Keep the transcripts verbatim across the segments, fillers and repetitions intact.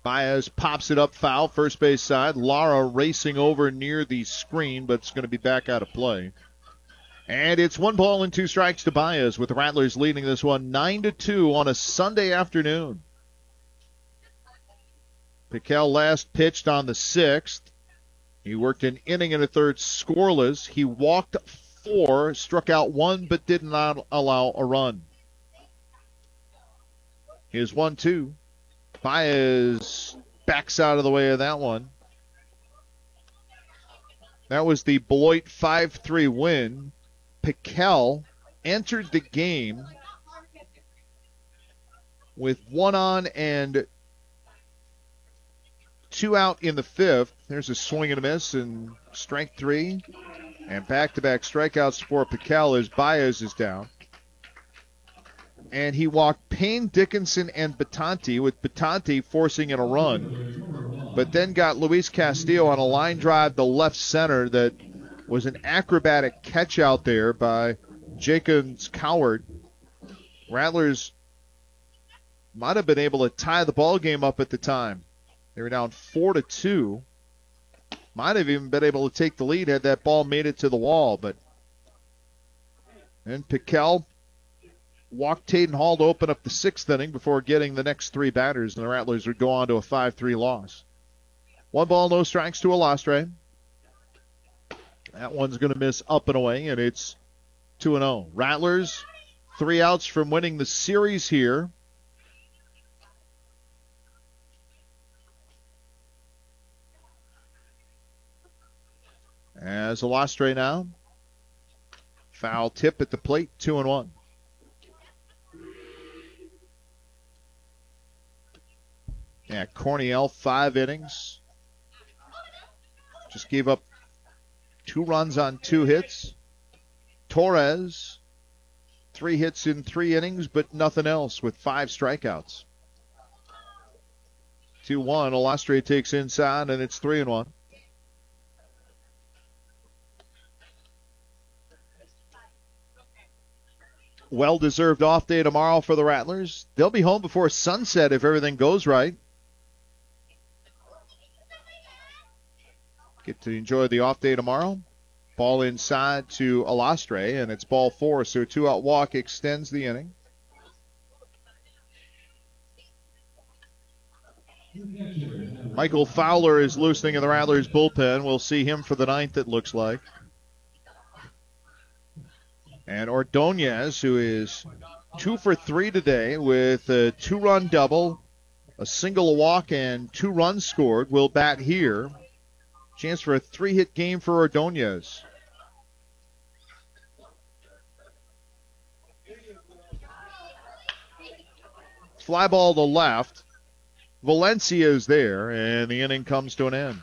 Baez pops it up foul, first base side. Lara racing over near the screen, but it's going to be back out of play. And it's one ball and two strikes to Baez, with the Rattlers leading this one nine to two on a Sunday afternoon. Piquel last pitched on the sixth. He worked an inning and a third scoreless. He walked four, struck out one, but did not allow a run. Here's one two. Baez backs out of the way of that one. That was the Beloit five three win. Piquel entered the game with one on and two out in the fifth. There's a swing and a miss and strike three. And back-to-back strikeouts for Piquel as Baez is down. And he walked Payne, Dickinson, and Batanti, with Batanti forcing in a run. But then got Luis Castillo on a line drive to left center that was an acrobatic catch out there by Jacobs Coward. Rattlers might have been able to tie the ball game up at the time. They were down four to two. Might have even been able to take the lead had that ball made it to the wall. But then Piquel walked Taden Hall to open up the sixth inning before getting the next three batters, and the Rattlers would go on to a five three loss. One ball, no strikes to Alastre. That one's going to miss up and away, and it's two and oh. Rattlers, three outs from winning the series here. As Alastre now. Foul tip at the plate, two and one. Yeah, Corniel, five innings. Just gave up two runs on two hits. Torres, three hits in three innings, but nothing else with five strikeouts. two one, Alastre takes inside, and it's three and one. Well-deserved off day tomorrow for the Rattlers. They'll be home before sunset if everything goes right. Get to enjoy the off day tomorrow. Ball inside to Alastre, and it's ball four, so a two-out walk extends the inning. Michael Fowler is loosening in the Rattlers bullpen. We'll see him for the ninth, it looks like. And Ordonez, who is two for three today with a two-run double, a single, a walk, and two runs scored, will bat here. Chance for a three-hit game for Ordonez. Fly ball to left. Valencia is there, and the inning comes to an end.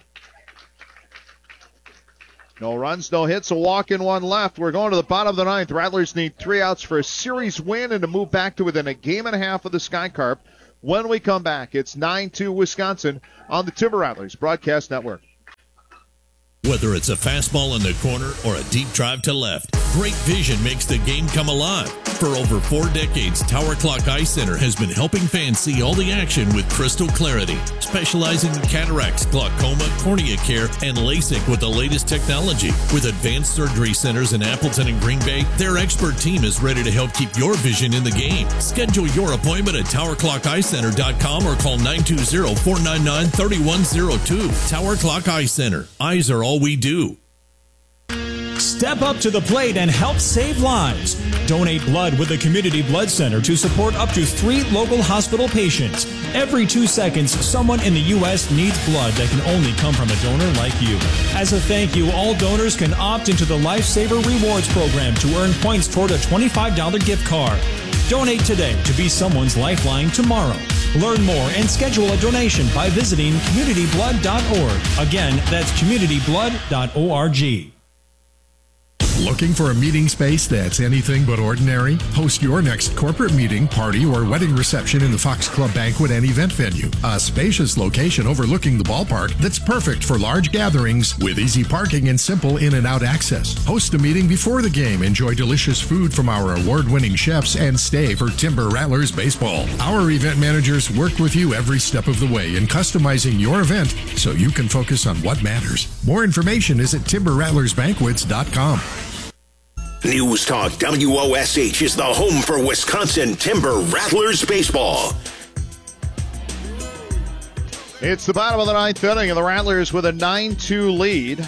No runs, no hits, a walk in one left. We're going to the bottom of the ninth. Rattlers need three outs for a series win and to move back to within a game and a half of the Sky Carp. When we come back, it's nine two Wisconsin on the Timber Rattlers Broadcast Network. Whether it's a fastball in the corner or a deep drive to left, great vision makes the game come alive. For over four decades, Tower Clock Eye Center has been helping fans see all the action with crystal clarity, specializing in cataracts, glaucoma, cornea care, and LASIK with the latest technology. With advanced surgery centers in Appleton and Green Bay, their expert team is ready to help keep your vision in the game. Schedule your appointment at tower clock eye center dot com or call nine two zero, four nine nine, three one zero two. Tower Clock Eye Center. Eyes are all we do. Step up to the plate and help save lives. Donate blood with the Community Blood Center to support up to three local hospital patients. Every two seconds, someone in the U S needs blood that can only come from a donor like you. As a thank you, all donors can opt into the Lifesaver Rewards program to earn points toward a twenty-five dollars gift card. Donate today to be someone's lifeline tomorrow. Learn more and schedule a donation by visiting community blood dot org. Again, that's community blood dot org. Looking for a meeting space that's anything but ordinary? Host your next corporate meeting, party, or wedding reception in the Fox Club Banquet and Event Venue. A spacious location overlooking the ballpark that's perfect for large gatherings with easy parking and simple in and out access. Host a meeting before the game, enjoy delicious food from our award-winning chefs, and stay for Timber Rattlers baseball. Our event managers work with you every step of the way in customizing your event so you can focus on what matters. More information is at timber rattlers banquets dot com. News Talk W O S H is the home for Wisconsin Timber Rattlers baseball. It's the bottom of the ninth inning, and the Rattlers with a nine two lead.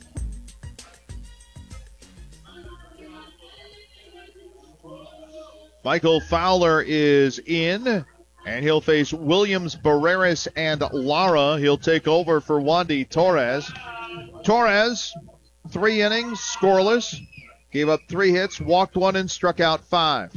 Michael Fowler is in, and he'll face Williams, Barreras, and Lara. He'll take over for Wandy Torres. Torres, three innings, scoreless. Gave up three hits, walked one, and struck out five.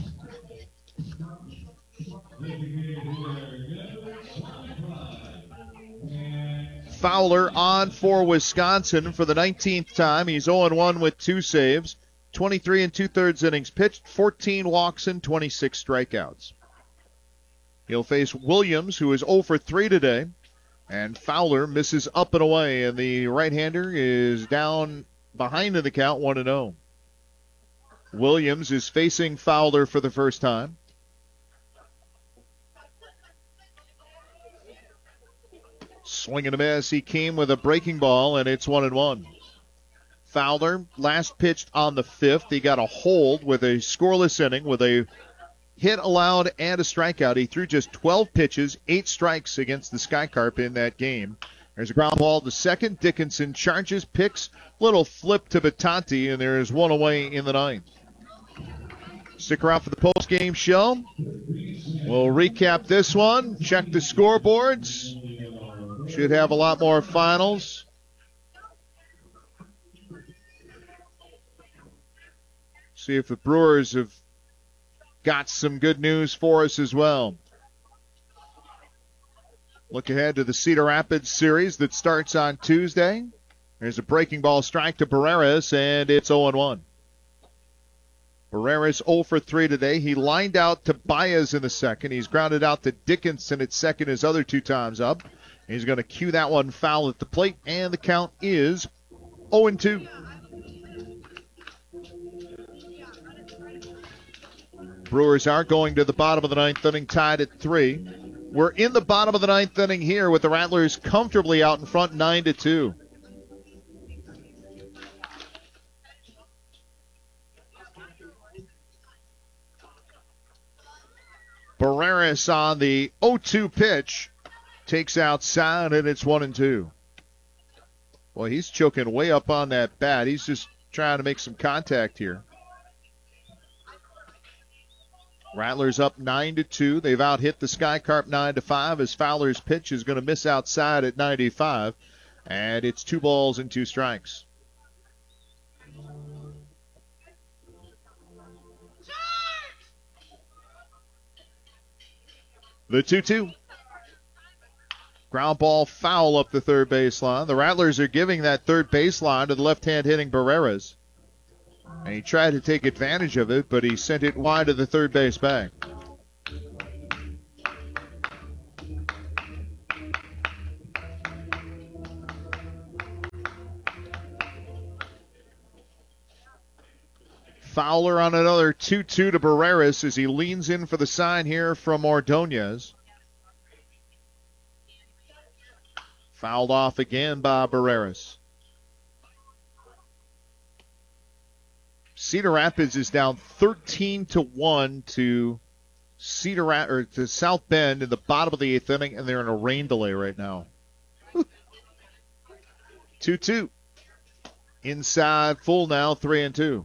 Fowler on for Wisconsin for the nineteenth time. He's oh and one with two saves, twenty-three and two-thirds innings pitched, fourteen walks, and twenty-six strikeouts. He'll face Williams, who is oh for three today, and Fowler misses up and away, and the right-hander is down behind in the count, one and oh. Williams is facing Fowler for the first time. Swing and a miss. He came with a breaking ball, and it's one and one. Fowler last pitched on the fifth. He got a hold with a scoreless inning with a hit allowed and a strikeout. He threw just twelve pitches, eight strikes against the Skycarp in that game. There's a ground ball to second. Dickinson charges, picks, little flip to Batanti, and there's one away in the ninth. Stick around for the post-game show. We'll recap this one, check the scoreboards. Should have a lot more finals. See if the Brewers have got some good news for us as well. Look ahead to the Cedar Rapids series that starts on Tuesday. There's a breaking ball strike to Barreras, and it's oh and one. Barreras oh for three today. He lined out to Baez in the second. He's grounded out to Dickinson at second his other two times up. He's going to cue that one foul at the plate, and the count is oh and two. Brewers are going to the bottom of the ninth inning, tied at three. We're in the bottom of the ninth inning here with the Rattlers comfortably out in front, nine to two. Barreras on the oh two pitch takes outside, and it's one and two. Boy, he's choking way up on that bat. He's just trying to make some contact here. Rattlers up nine to two. They've out hit the Skycarp nine to five as Fowler's pitch is going to miss outside at ninety-five, and it's two balls and two strikes. The two two. Ground ball foul up the third baseline. The Rattlers are giving that third baseline to the left-hand hitting Barreras. And he tried to take advantage of it, but he sent it wide of the third base bag. Fowler on another two two to Barreras as he leans in for the sign here from Ordonez. Fouled off again by Barreras. Cedar Rapids is down thirteen to one to Cedar Rap- or to South Bend in the bottom of the eighth inning, and they're in a rain delay right now. two two. Inside full now, three and two.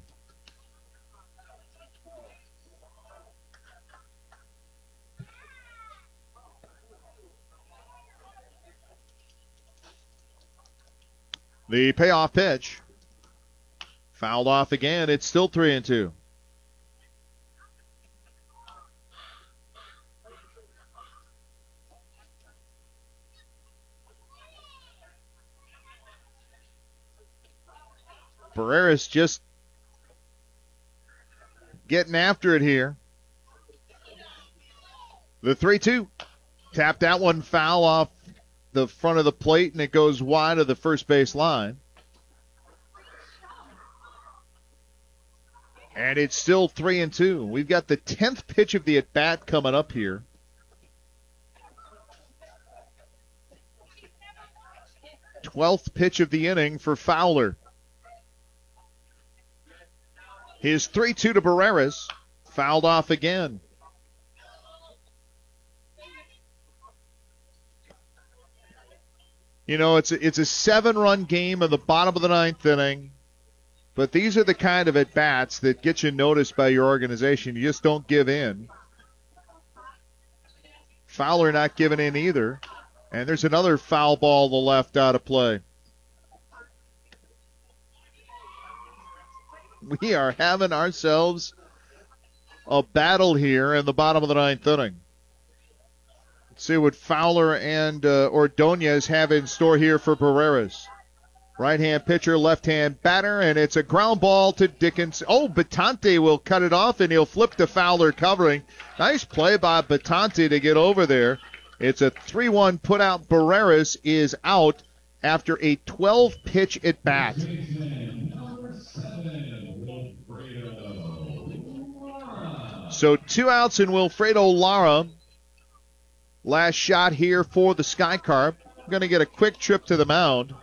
The payoff pitch. Fouled off again. It's still three and two. Barreras just getting after it here. The three two. Tap that one foul off the front of the plate, and it goes wide of the first base line. And it's still three and two. We've got the tenth pitch of the at-bat coming up here. twelfth pitch of the inning for Fowler. His three two to Barreras. Fouled off again. You know, it's a, it's a seven-run game in the bottom of the ninth inning. But these are the kind of at-bats that get you noticed by your organization. You just don't give in. Fowler not giving in either. And there's another foul ball to the left out of play. We are having ourselves a battle here in the bottom of the ninth inning. Let's see what Fowler and uh, Ordonez have in store here for Barreras. Right-hand pitcher, left-hand batter, and it's a ground ball to Dickens. Oh, Batante will cut it off, and he'll flip to Fowler covering. Nice play by Batante to get over there. It's a three one put out. Barreras is out after a twelve-pitch at-bat. So two outs in Wilfredo Lara. Last shot here for the Sky Carp. Going to get a quick trip to the mound.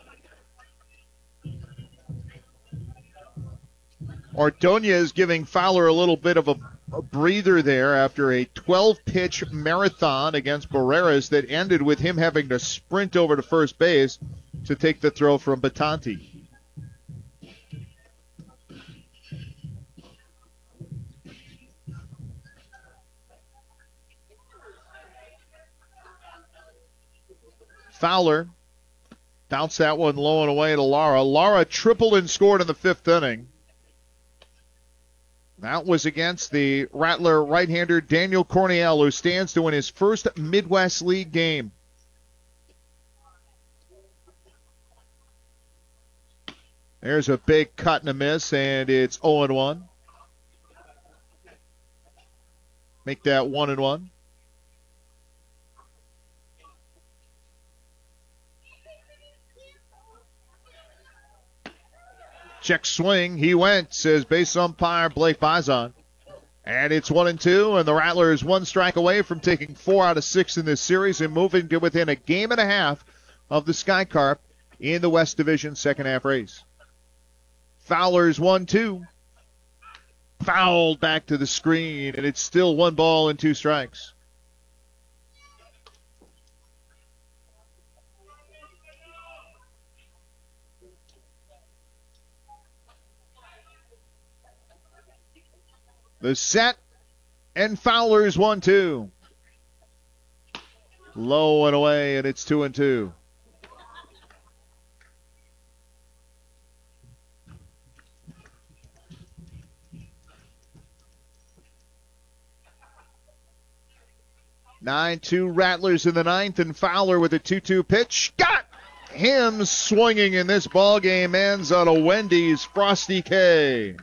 Ordonez giving Fowler a little bit of a, a breather there after a twelve-pitch marathon against Barreras that ended with him having to sprint over to first base to take the throw from Batante. Fowler bounced that one low and away to Lara. Lara tripled and scored in the fifth inning. That was against the Rattler right-hander Daniel Corniel, who stands to win his first Midwest League game. There's a big cut and a miss, and it's oh and one. Make that one and one. Check swing. He went, says base umpire Blake Bison. And it's one and two, and the Rattlers one strike away from taking four out of six in this series and moving to within a game and a half of the Sky Carp in the West Division second half race. Fowler's one two. Fouled back to the screen, and it's still one ball and two strikes. The set, and Fowler's one two. Low and away, and it's two and two. nine two Rattlers in the ninth, and Fowler with a two two pitch. Got him swinging in this ballgame. Ends on a Wendy's Frosty K.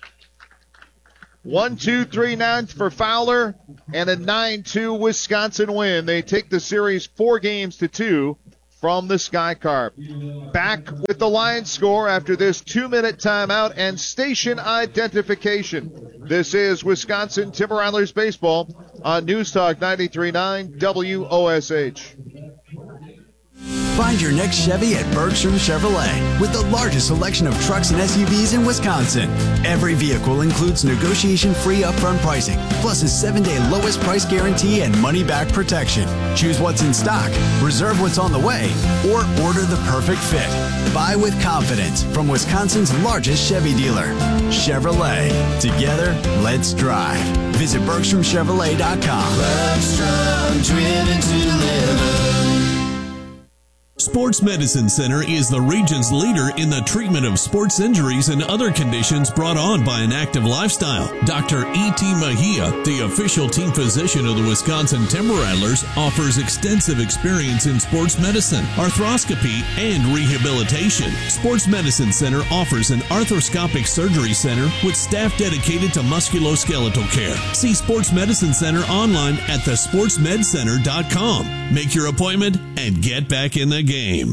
one two three ninth for Fowler, and a nine two Wisconsin win. They take the series four games to two from the Sky Carp. Back with the Lions score after this two-minute timeout and station identification. This is Wisconsin Timber Rattlers baseball on News Talk ninety-three point nine W O S H. Find your next Chevy at Bergstrom Chevrolet with the largest selection of trucks and S U Vs in Wisconsin. Every vehicle includes negotiation-free upfront pricing, plus a seven-day lowest price guarantee and money-back protection. Choose what's in stock, reserve what's on the way, or order the perfect fit. Buy with confidence from Wisconsin's largest Chevy dealer, Chevrolet. Together, let's drive. Visit Bergstrom Chevrolet dot com. Bergstrom, driven to live. Sports Medicine Center is the region's leader in the treatment of sports injuries and other conditions brought on by an active lifestyle. Doctor E T. Mejia, the official team physician of the Wisconsin Timber Rattlers, offers extensive experience in sports medicine, arthroscopy, and rehabilitation. Sports Medicine Center offers an arthroscopic surgery center with staff dedicated to musculoskeletal care. See Sports Medicine Center online at the sports med center dot com. Make your appointment and get back in the game.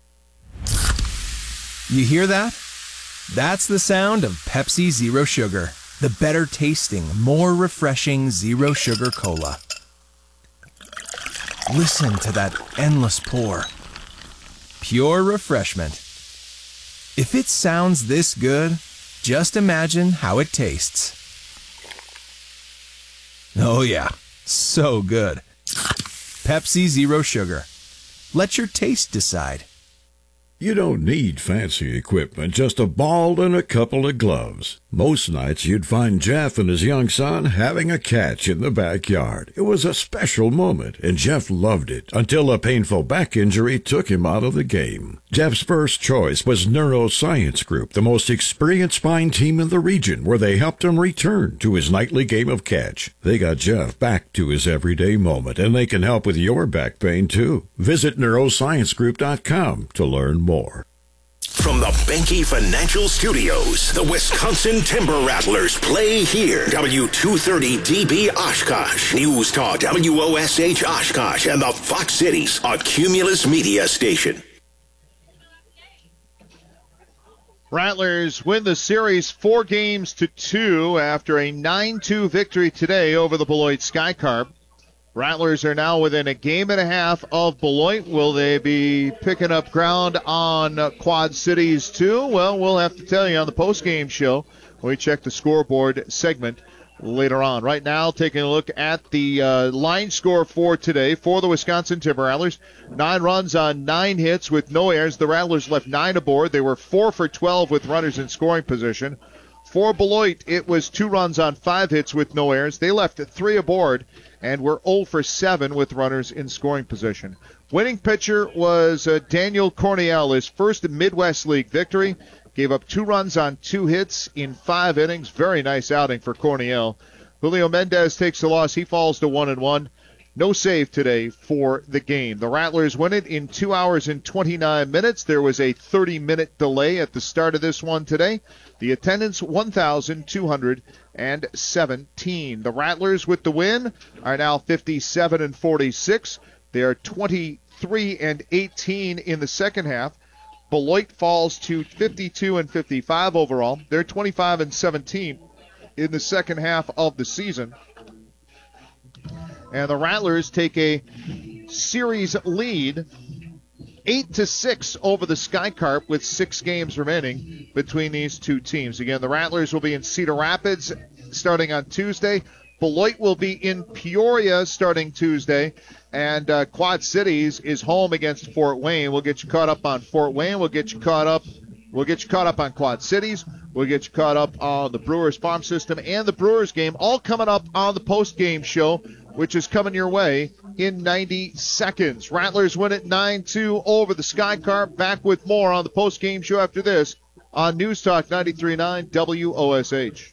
You hear that? That's the sound of Pepsi Zero Sugar, the better tasting, more refreshing zero sugar cola. Listen to that endless pour. Pure refreshment. If it sounds this good, just imagine how it tastes. Oh yeah, so good. Pepsi Zero Sugar. Let your taste decide. You don't need fancy equipment, just a ball and a couple of gloves. Most nights you'd find Jeff and his young son having a catch in the backyard. It was a special moment, and Jeff loved it until a painful back injury took him out of the game. Jeff's first choice was Neuroscience Group, the most experienced spine team in the region, where they helped him return to his nightly game of catch. They got Jeff back to his everyday moment, and they can help with your back pain too. Visit neuroscience group dot com to learn more. From the Benke Financial Studios, the Wisconsin Timber Rattlers play here. W two thirty D B Oshkosh, News Talk W O S H Oshkosh, and the Fox Cities, a Cumulus media station. Rattlers win the series four games to two after a nine two victory today over the Beloit Skycarp. Rattlers are now within a game and a half of Beloit. Will they be picking up ground on uh, Quad Cities too? Well, we'll have to tell you on the postgame show when we check the scoreboard segment later on. Right now, taking a look at the uh, line score for today for the Wisconsin Timber Rattlers. Nine runs on nine hits with no errors. The Rattlers left nine aboard. They were four for twelve with runners in scoring position. For Beloit, it was two runs on five hits with no errors. They left three aboard and were zero for seven with runners in scoring position. Winning pitcher was uh, Daniel Corniel, his first Midwest League victory. Gave up two runs on two hits in five innings. Very nice outing for Corniel. Julio Mendez takes the loss. He falls to one and one. No save today for the game. The Rattlers win it in two hours and twenty-nine minutes. There was a thirty-minute delay at the start of this one today. The attendance, one thousand two hundred seventeen. The Rattlers with the win are now fifty-seven and forty-six. They are twenty-three and eighteen in the second half. Beloit falls to fifty-two and fifty-five overall. They're twenty-five and seventeen in the second half of the season. And the Rattlers take a series lead, eight to six over the Skycarp with six games remaining between these two teams. Again, the Rattlers will be in Cedar Rapids starting on Tuesday. Beloit will be in Peoria starting Tuesday. And uh, Quad Cities is home against Fort Wayne. We'll get you caught up on Fort Wayne. We'll get you caught up. We'll get you caught up on Quad Cities. We'll get you caught up on the Brewers Farm System and the Brewers game, all coming up on the post-game show, which is coming your way in ninety seconds. Rattlers win it nine two over the Skycarp. Back with more on the post-game show after this on News Talk ninety-three point nine W O S H.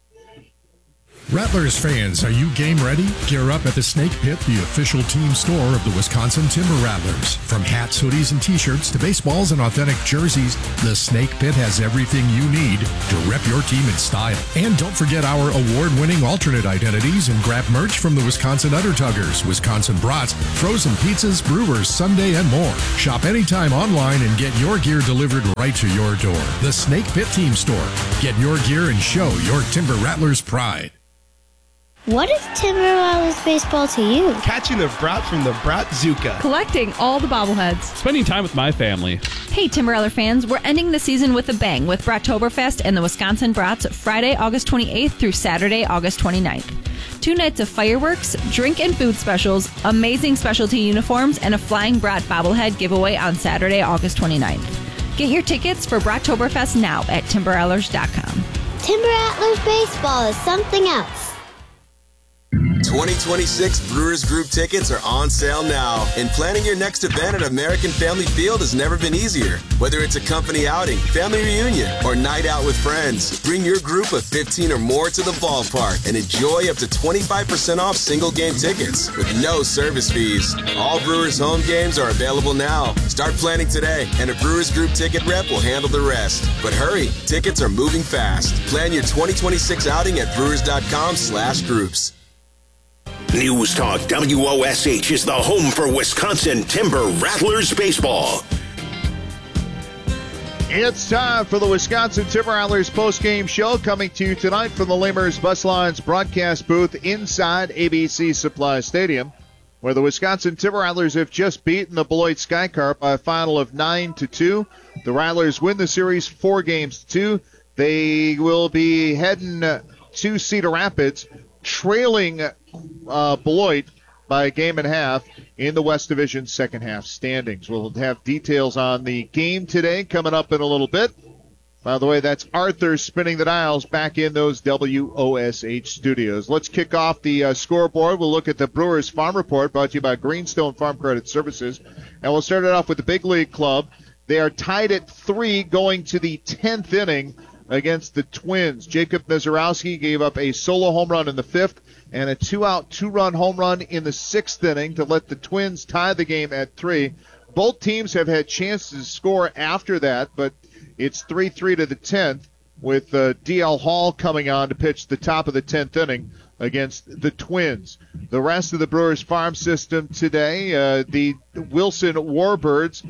Rattlers fans, are you game ready? Gear up at the Snake Pit, the official team store of the Wisconsin Timber Rattlers. From hats, hoodies, and t-shirts to baseballs and authentic jerseys, the Snake Pit has everything you need to rep your team in style. And don't forget our award-winning alternate identities and grab merch from the Wisconsin Undertuggers, Wisconsin Brats, frozen pizzas, Brewers, Sunday, and more. Shop anytime online and get your gear delivered right to your door. The Snake Pit Team Store. Get your gear and show your Timber Rattlers pride. What is Timber Rattlers baseball to you? Catching the brat from the Bratzuka. Collecting all the bobbleheads. Spending time with my family. Hey, Timber Rattler fans, we're ending the season with a bang with Brattoberfest and the Wisconsin Brats Friday, August twenty-eighth through Saturday, August twenty-ninth. Two nights of fireworks, drink and food specials, amazing specialty uniforms, and a Flying Brat bobblehead giveaway on Saturday, August twenty-ninth. Get your tickets for Brattoberfest now at timber rattlers dot com. Timber Rattlers baseball is something else. twenty twenty-six Brewers Group tickets are on sale now, and planning your next event at American Family Field has never been easier. Whether it's a company outing, family reunion, or night out with friends, bring your group of fifteen or more to the ballpark and enjoy up to twenty-five percent off single game tickets with no service fees. All Brewers home games are available now. Start planning today, and a Brewers Group ticket rep will handle the rest. But hurry, tickets are moving fast. Plan your twenty twenty-six outing at brewers.com slash groups. News Talk W O S H is the home for Wisconsin Timber Rattlers baseball. It's time for the Wisconsin Timber Rattlers postgame show, coming to you tonight from the Lamers Bus Lines broadcast booth inside A B C Supply Stadium, where the Wisconsin Timber Rattlers have just beaten the Beloit Skycarp by a final of nine to two. The Rattlers win the series four games to two. They will be heading to Cedar Rapids, trailing uh, Beloit by a game and a half in the West Division second half standings. We'll have details on the game today coming up in a little bit. By the way, that's Arthur spinning the dials back in those W O S H studios. Let's kick off the uh, scoreboard. We'll look at the Brewers Farm Report brought to you by Greenstone Farm Credit Services. And we'll start it off with the Big League Club. They are tied at three going to the tenth inning against the Twins. Jacob Mizorowski gave up a solo home run in the fifth and a two-out, two-run home run in the sixth inning to let the Twins tie the game at three. Both teams have had chances to score after that, but it's three three to the tenth with uh, D L Hall coming on to pitch the top of the tenth inning against the Twins. The rest of the Brewers farm system today, uh, the Wilson Warbirds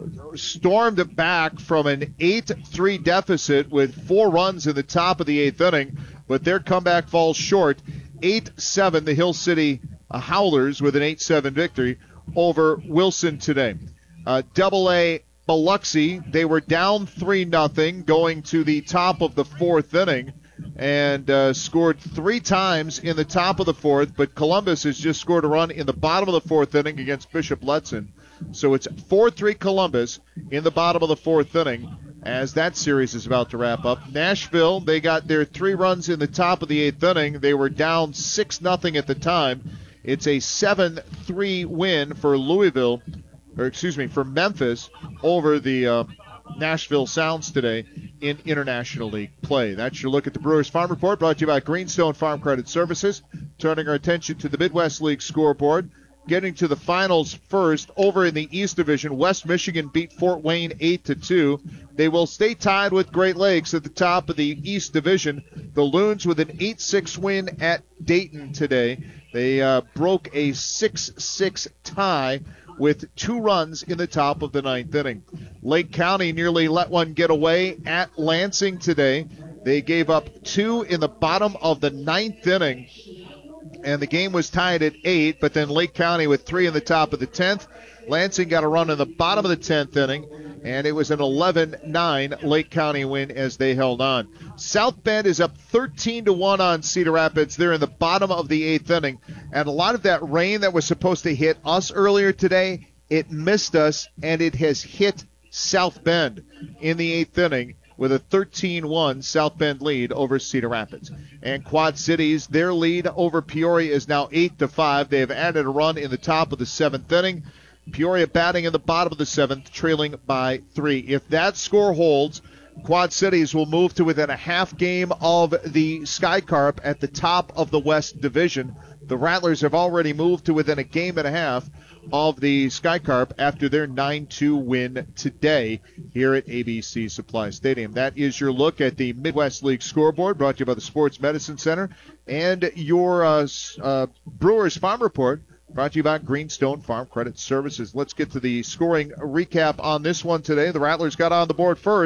stormed back from an eight three deficit with four runs in the top of the eighth inning, but their comeback falls short. eight seven, the Hill City Howlers with an eight seven victory over Wilson today. Uh, Double A Biloxi, they were down three nothing going to the top of the fourth inning and uh, scored three times in the top of the fourth, but Columbus has just scored a run in the bottom of the fourth inning against Bishop Letson. So it's four three Columbus in the bottom of the fourth inning as that series is about to wrap up. Nashville, they got their three runs in the top of the eighth inning. They were down six nothing at the time. It's a seven three win for Louisville, or excuse me, for Memphis over the uh, Nashville Sounds today in International League play. That's your look at the Brewers Farm Report, brought to you by Greenstone Farm Credit Services. Turning our attention to the Midwest League scoreboard. Getting to the finals first, over in the East Division, West Michigan beat Fort Wayne eight to two. They will stay tied with Great Lakes at the top of the East Division. The Loons with an eight six win at Dayton today. They uh, broke a six six tie with two runs in the top of the ninth inning. Lake County nearly let one get away at Lansing today. They gave up two in the bottom of the ninth inning, and the game was tied at eight, but then Lake County with three in the top of the tenth. Lansing got a run in the bottom of the tenth inning, and it was an eleven nine Lake County win as they held on. South Bend is up thirteen to one on Cedar Rapids. They're in the bottom of the eighth inning, and a lot of that rain that was supposed to hit us earlier today, it missed us, and it has hit South Bend in the eighth inning with a thirteen one South Bend lead over Cedar Rapids. And Quad Cities, their lead over Peoria is now eight to five. They have added a run in the top of the seventh inning. Peoria batting in the bottom of the seventh, trailing by three. If that score holds, Quad Cities will move to within a half game of the Skycarp at the top of the West Division. The Rattlers have already moved to within a game and a half of the Skycarp after their nine two win today here at A B C Supply Stadium. That is your look at the Midwest League scoreboard, brought to you by the Sports Medicine Center, and your uh, uh, Brewers Farm Report, brought to you by Greenstone Farm Credit Services. Let's get to the scoring recap on this one today. The Rattlers got on the board first.